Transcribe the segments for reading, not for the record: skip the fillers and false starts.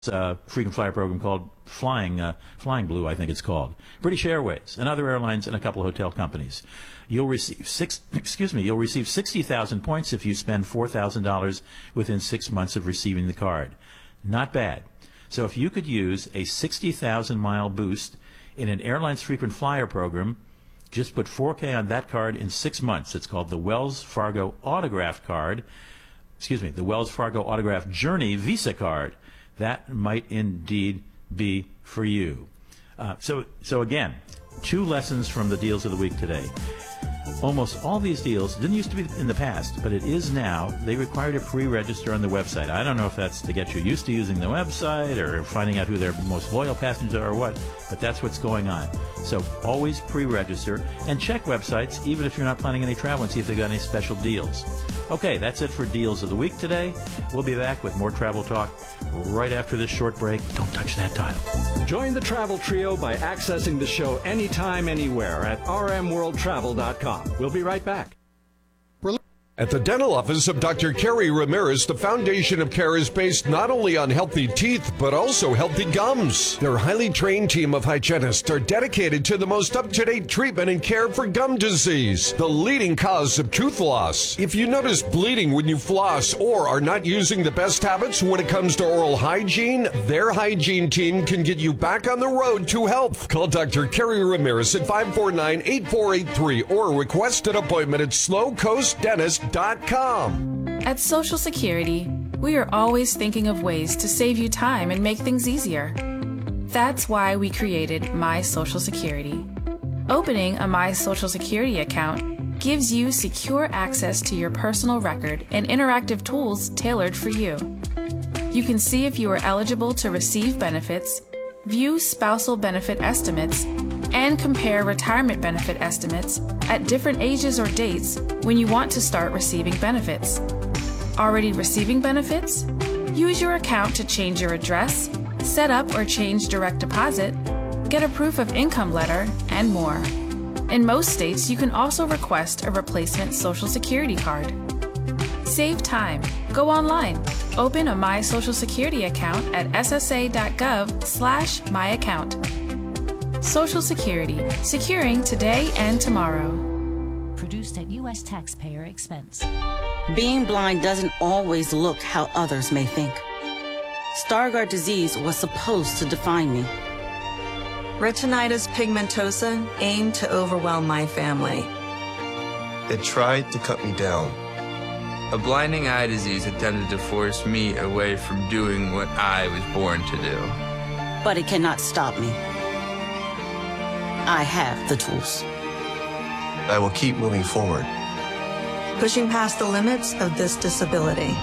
frequent flyer program called Flying Blue, I think it's called. British Airways and other airlines and a couple of hotel companies. You'll receive 60,000 points if you spend $4,000 within 6 months of receiving the card. Not bad. So if you could use a 60,000-mile boost in an airline's frequent flyer program, just put 4K on that card in 6 months. It's called the Wells Fargo Autograph Card. The Wells Fargo Autograph Journey Visa Card. That might indeed be for you. So again, 2 lessons from the deals of the week today. Almost all these deals didn't used to be in the past, but it is now. They require to pre-register on the website. I don't know if that's to get you used to using the website or finding out who their most loyal passengers are or what, but that's what's going on. So always pre-register and check websites, even if you're not planning any travel, and see if they've got any special deals. Okay, that's it for Deals of the Week today. We'll be back with more travel talk right after this short break. Don't touch that dial. Join the Travel Trio by accessing the show anytime, anywhere at rmworldtravel.com. We'll be right back. At the dental office of Dr. Kerry Ramirez, the foundation of care is based not only on healthy teeth, but also healthy gums. Their highly trained team of hygienists are dedicated to the most up-to-date treatment and care for gum disease, the leading cause of tooth loss. If you notice bleeding when you floss or are not using the best habits when it comes to oral hygiene, their hygiene team can get you back on the road to health. Call Dr. Kerry Ramirez at 549-8483 or request an appointment at slowcoastdentist.com. At Social Security, we are always thinking of ways to save you time and make things easier. That's why we created My Social Security. Opening a My Social Security account gives you secure access to your personal record and interactive tools tailored for you. You can see if you are eligible to receive benefits, view spousal benefit estimates, and compare retirement benefit estimates at different ages or dates when you want to start receiving benefits. Already receiving benefits? Use your account to change your address, set up or change direct deposit, get a proof of income letter, and more. In most states, you can also request a replacement Social Security card. Save time. Go online. Open a My Social Security account at ssa.gov/myaccount. Social Security, securing today and tomorrow. Produced at U.S. taxpayer expense. Being blind doesn't always look how others may think. Stargardt disease was supposed to define me. Retinitis pigmentosa aimed to overwhelm my family. It tried to cut me down. A blinding eye disease attempted to force me away from doing what I was born to do. But it cannot stop me. I have the tools. I will keep moving forward. Pushing past the limits of this disability.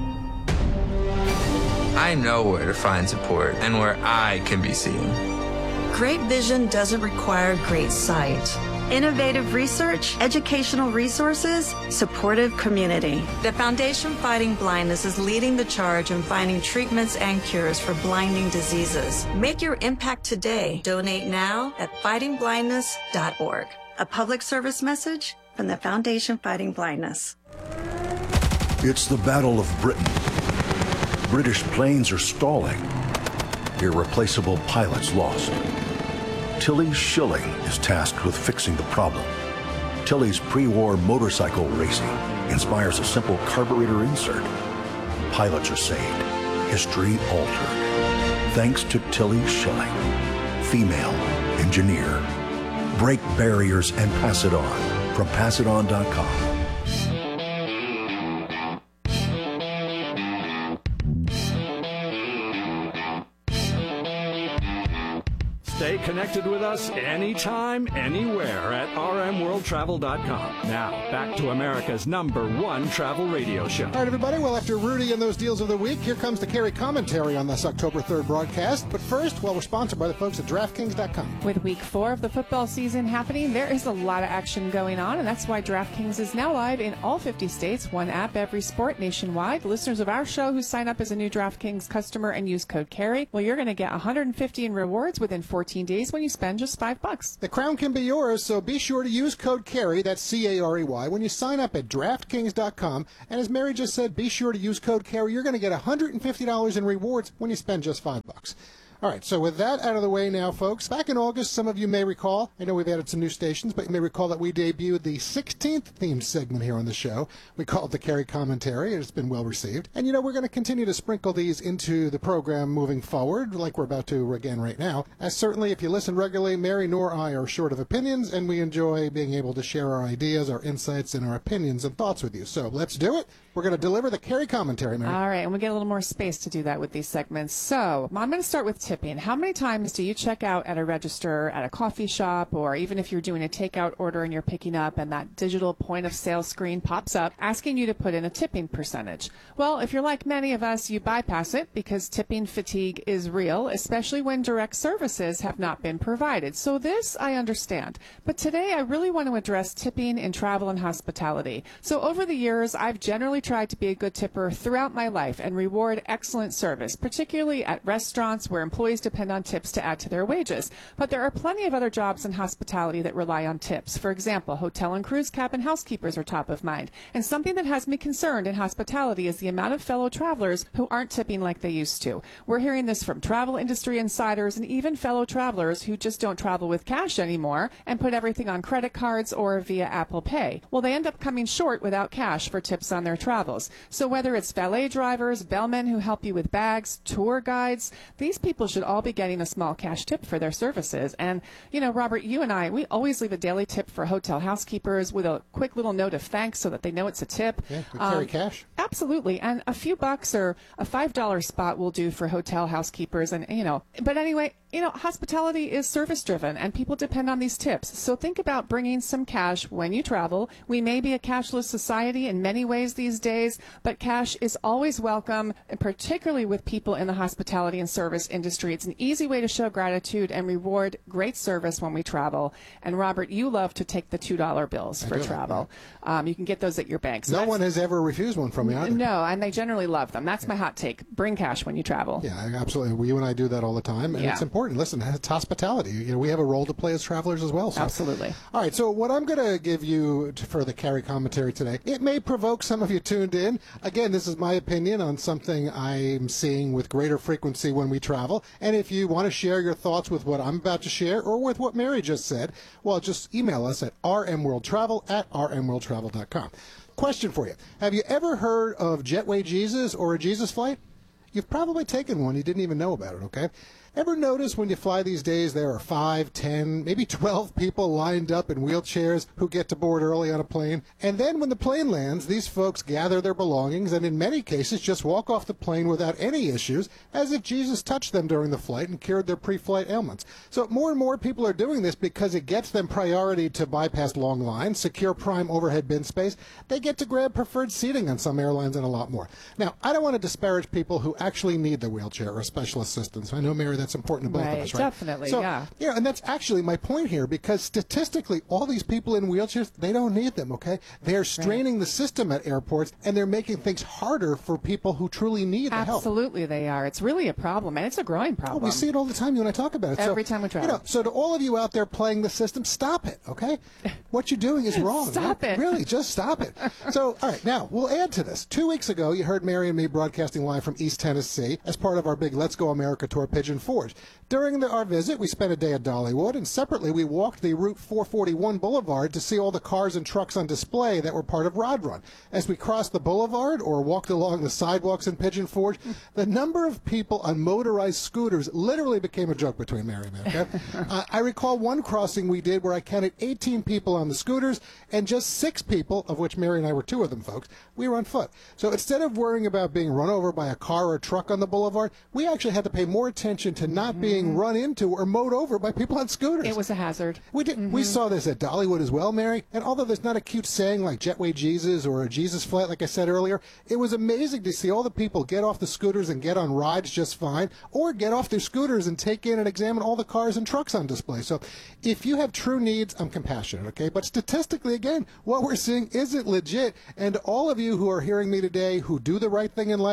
I know where to find support and where I can be seen. Great vision doesn't require great sight. Innovative research, educational resources, supportive community. The Foundation Fighting Blindness is leading the charge in finding treatments and cures for blinding diseases. Make your impact today. Donate now at fightingblindness.org. A public service message from the Foundation Fighting Blindness. It's the Battle of Britain. British planes are stalling. Irreplaceable pilots lost. Tilly Schilling is tasked with fixing the problem. Tilly's pre-war motorcycle racing inspires a simple carburetor insert. Pilots are saved. History altered. Thanks to Tilly Schilling, female engineer. Break barriers and pass it on from passiton.com. Stay connected with us anytime, anywhere at rmworldtravel.com. Now, back to America's #1 travel radio show. All right, everybody. Well, after Rudy and those deals of the week, here comes the Kerry commentary on this October 3rd broadcast. But first, well, we're sponsored by the folks at DraftKings.com. With week 4 of the football season happening, there is a lot of action going on, and that's why DraftKings is now live in all 50 states, one app every sport nationwide. Listeners of our show who sign up as a new DraftKings customer and use code Kerry, well, you're going to get $150 in rewards within 14 14 days when you spend just $5. The crown can be yours, so be sure to use code CAREY, that's C-A-R-E-Y, when you sign up at DraftKings.com. And as Mary just said, be sure to use code CAREY. You're going to get $150 in rewards when you spend just $5. All right, so with that out of the way now, folks, back in August, some of you may recall, I know we've added some new stations, but you may recall that we debuted the 16th themed segment here on the show. We call it the Carey Commentary, and it's been well received. And, we're going to continue to sprinkle these into the program moving forward, like we're about to again right now. As certainly, if you listen regularly, Mary nor I are short of opinions, and we enjoy being able to share our ideas, our insights, and our opinions and thoughts with you. So let's do it. We're going to deliver the Carey Commentary, Mary. All right, and we get a little more space to do that with these segments. So I'm going to start with tipping. How many times do you check out at a register, at a coffee shop, or even if you're doing a takeout order and you're picking up and that digital point of sale screen pops up asking you to put in a tipping percentage? Well, if you're like many of us, you bypass it because tipping fatigue is real, especially when direct services have not been provided. So this I understand. But today I really want to address tipping in travel and hospitality. So over the years, I've generally tried to be a good tipper throughout my life and reward excellent service, particularly at restaurants where employees depend on tips to add to their wages. But there are plenty of other jobs in hospitality that rely on tips. For example, hotel and cruise cabin housekeepers are top of mind. And something that has me concerned in hospitality is the amount of fellow travelers who aren't tipping like they used to. We're hearing this from travel industry insiders and even fellow travelers who just don't travel with cash anymore and put everything on credit cards or via Apple Pay. Well, they end up coming short without cash for tips on their travels. So whether it's valet drivers, bellmen who help you with bags, tour guides, these people should all be getting a small cash tip for their services. And, Robert, you and I, we always leave a daily tip for hotel housekeepers with a quick little note of thanks so that they know it's a tip. Yeah, we carry cash. Absolutely. And a few bucks or a $5 spot will do for hotel housekeepers. And, but anyway, hospitality is service driven and people depend on these tips. So think about bringing some cash when you travel. We may be a cashless society in many ways these days, but cash is always welcome, and particularly with people in the hospitality and service industry. It's an easy way to show gratitude and reward great service when we travel. And Robert, you love to take the $2 bills for travel. You can get those at your bank. So no one has ever refused one from me either. No, and they generally love them. That's my hot take. Bring cash when you travel. Yeah, absolutely. You and I do that all the time, and it's important. Listen, it's hospitality. We have a role to play as travelers as well. So. Absolutely. All right, so what I'm going to give you for the Carey Commentary today, it may provoke some of you tuned in. Again, this is my opinion on something I'm seeing with greater frequency when we travel. And if you want to share your thoughts with what I'm about to share or with what Mary just said, well, just email us at rmworldtravel@rmworldtravel.com. Question for you. Have you ever heard of Jetway Jesus or a Jesus flight? You've probably taken one. You didn't even know about it, okay? Ever notice when you fly these days there are 5, 10, maybe 12 people lined up in wheelchairs who get to board early on a plane? And then when the plane lands, these folks gather their belongings and in many cases just walk off the plane without any issues, as if Jesus touched them during the flight and cured their pre-flight ailments. So more and more people are doing this because it gets them priority to bypass long lines, secure prime overhead bin space. They get to grab preferred seating on some airlines and a lot more. Now, I don't want to disparage people who actually need the wheelchair or special assistance. I know, Mary, that's important to both of us, right? Definitely, so, yeah. Yeah, and that's actually my point here, because statistically, all these people in wheelchairs, they don't need them, okay? They're straining the system at airports, and they're making things harder for people who truly need the help. Absolutely, they are. It's really a problem, and it's a growing problem. Oh, we see it all the time, you and I talk about it. Every time we travel. So to all of you out there playing the system, stop it, okay? What you're doing is wrong. Stop it. Really, just stop it. So, all right, now, we'll add to this. 2 weeks ago, you heard Mary and me broadcasting live from East Tennessee as part of our big Let's Go America tour, Pigeon Forge. During our visit, we spent a day at Dollywood, and separately we walked the Route 441 Boulevard to see all the cars and trucks on display that were part of Rod Run. As we crossed the boulevard or walked along the sidewalks in Pigeon Forge, the number of people on motorized scooters literally became a joke between Mary and me. Okay? I recall one crossing we did where I counted 18 people on the scooters and just 6 people, of which Mary and I were 2 of them, folks, we were on foot. So instead of worrying about being run over by a car or a truck on the boulevard, we actually had to pay more attention to not being run into or mowed over by people on scooters. It was a hazard. We did. We saw this at Dollywood as well, Mary. And although there's not a cute saying like Jetway Jesus or a Jesus flight, like I said earlier, it was amazing to see all the people get off the scooters and get on rides just fine, or get off their scooters and take in and examine all the cars and trucks on display. So if you have true needs, I'm compassionate, okay? But statistically, again, what we're seeing isn't legit. And all of you who are hearing me today who do the right thing in life,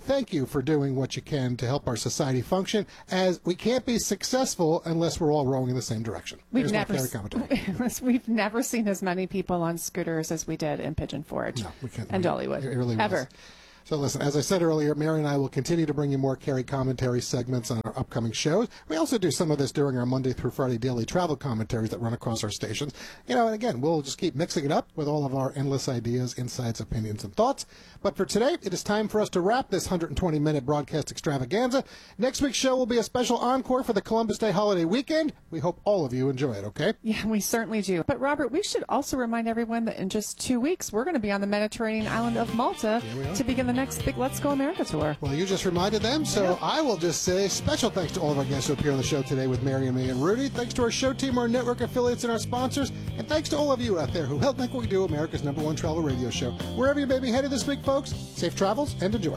thank you for doing what you can to help our society function, as we can't be successful unless we're all rowing in the same direction. We've We've never seen as many people on scooters as we did in Pigeon Forge and Dollywood. It really ever. was. So listen, as I said earlier, Mary and I will continue to bring you more Carrie commentary segments on our upcoming shows. We also do some of this during our Monday through Friday daily travel commentaries that run across our stations. You know, and again, we'll just keep mixing it up with all of our endless ideas, insights, opinions, and thoughts. But for today, it is time for us to wrap this 120-minute broadcast extravaganza. Next week's show will be a special encore for the Columbus Day holiday weekend. We hope all of you enjoy it, okay? Yeah, we certainly do. But Robert, we should also remind everyone that in just 2 weeks, we're going to be on the Mediterranean island of Malta to begin the next big Let's Go America tour. Well, you just reminded them, so I will just say special thanks to all of our guests who appear on the show today with Mary and me and Rudy. Thanks to our show team, our network affiliates, and our sponsors. And thanks to all of you out there who help make what we do America's #1 travel radio show. Wherever you may be headed this week, folks, safe travels and enjoy.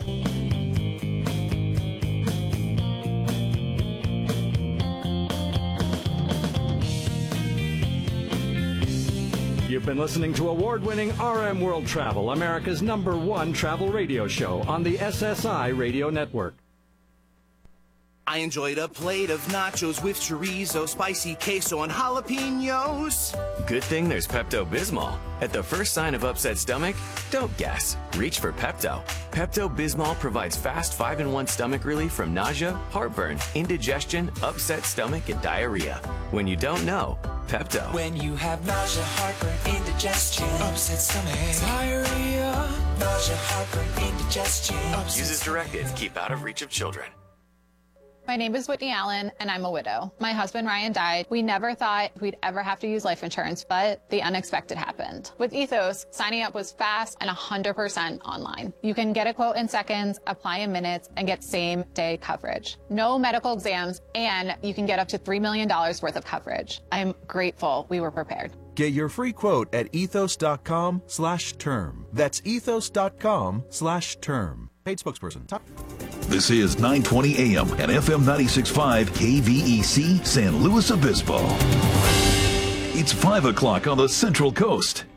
You've been listening to award-winning RM World Travel, America's #1 travel radio show on the SSI Radio Network. I enjoyed a plate of nachos with chorizo, spicy queso, and jalapenos. Good thing there's Pepto-Bismol. At the first sign of upset stomach, don't guess. Reach for Pepto. Pepto-Bismol provides fast 5-in-1 stomach relief from nausea, heartburn, indigestion, upset stomach, and diarrhea. When you don't know, Pepto. When you have nausea, heartburn, indigestion, upset stomach, diarrhea, nausea, heartburn, indigestion. Use as directed. Keep out of reach of children. My name is Whitney Allen, and I'm a widow. My husband, Ryan, died. We never thought we'd ever have to use life insurance, but the unexpected happened. With Ethos, signing up was fast and 100% online. You can get a quote in seconds, apply in minutes, and get same-day coverage. No medical exams, and you can get up to $3 million worth of coverage. I'm grateful we were prepared. Get your free quote at ethos.com/term. That's ethos.com/term. Paid spokesperson. This is 920 AM and FM 96.5 KVEC San Luis Obispo. It's 5 o'clock on the Central Coast.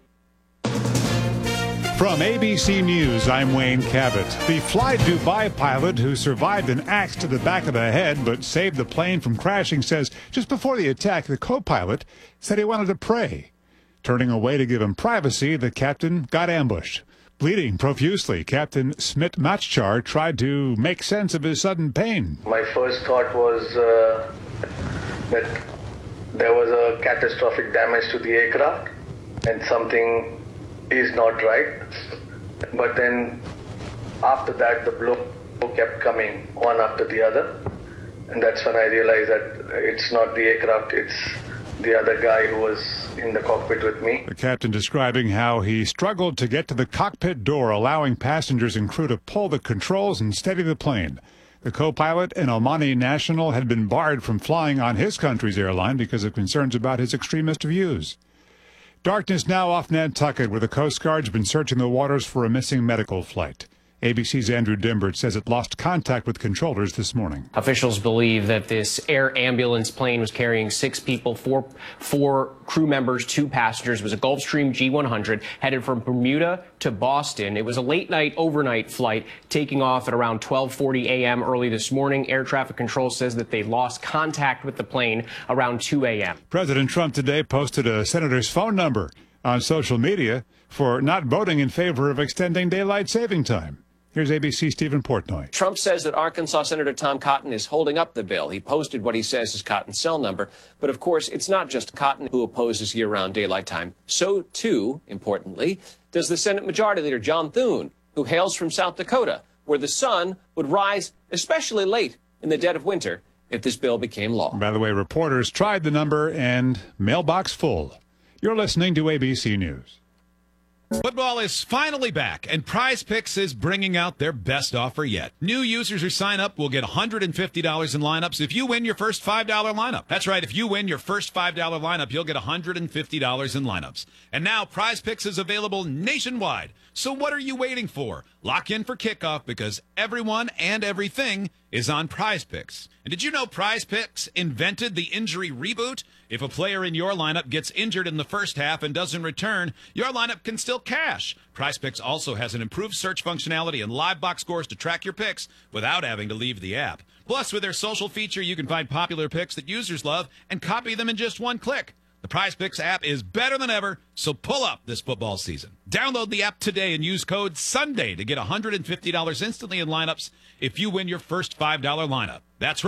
From ABC News, I'm Wayne Cabot. The Fly Dubai pilot who survived an axe to the back of the head but saved the plane from crashing says just before the attack, the co-pilot said he wanted to pray. Turning away to give him privacy, the captain got ambushed. Bleeding profusely, Captain Smit Machchar tried to make sense of his sudden pain. My first thought was that there was a catastrophic damage to the aircraft and something is not right. But then after that, the blow kept coming one after the other. And that's when I realized that it's not the aircraft, it's the other guy who was in the cockpit with me. The captain describing how he struggled to get to the cockpit door, allowing passengers and crew to pull the controls and steady the plane. The co-pilot, an Omani national, had been barred from flying on his country's airline because of concerns about his extremist views. Darkness now off Nantucket, where the Coast Guard's been searching the waters for a missing medical flight. ABC's Andrew Dimbert says it lost contact with controllers this morning. Officials believe that this air ambulance plane was carrying 6 people, four crew members, 2 passengers. It was a Gulfstream G100 headed from Bermuda to Boston. It was a late-night overnight flight taking off at around 12:40 a.m. early this morning. Air traffic control says that they lost contact with the plane around 2 a.m. President Trump today posted a senator's phone number on social media for not voting in favor of extending daylight saving time. Here's ABC's Stephen Portnoy. Trump says that Arkansas Senator Tom Cotton is holding up the bill. He posted what he says is Cotton's cell number. But, of course, it's not just Cotton who opposes year-round daylight time. So, too, importantly, does the Senate Majority Leader John Thune, who hails from South Dakota, where the sun would rise especially late in the dead of winter if this bill became law. By the way, reporters tried the number and mailbox full. You're listening to ABC News. Football is finally back, and Prize Picks is bringing out their best offer yet. New users who sign up will get $150 in lineups if you win your first $5 lineup. That's right, if you win your first $5 lineup, you'll get $150 in lineups. And now Prize Picks is available nationwide, So what are you waiting for? Lock in for kickoff because everyone and everything is on Prize Picks. And did you know Prize Picks invented the injury reboot? If a player in your lineup gets injured in the first half and doesn't return, your lineup can still cash. Prize Picks also has an improved search functionality and live box scores to track your picks without having to leave the app. Plus, with their social feature, you can find popular picks that users love and copy them in just one click. The Prize Picks app is better than ever, so pull up this football season. Download the app today and use code SUNDAY to get $150 instantly in lineups if you win your first $5 lineup. That's right.